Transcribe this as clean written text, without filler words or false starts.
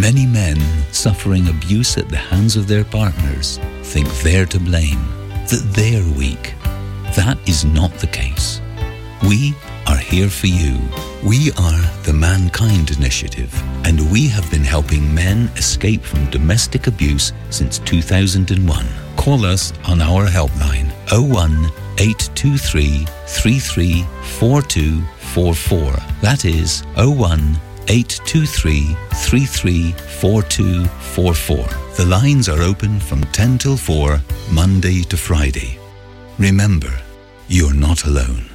Many men suffering abuse at the hands of their partners think they're to blame, that they're weak. That is not the case. We are here for you. We are the Mankind Initiative, and we have been helping men escape from domestic abuse since 2001. Call us on our helpline 01 823 334244. That is 01 823 334244. The lines are open from 10 till 4, Monday to Friday. Remember, you're not alone.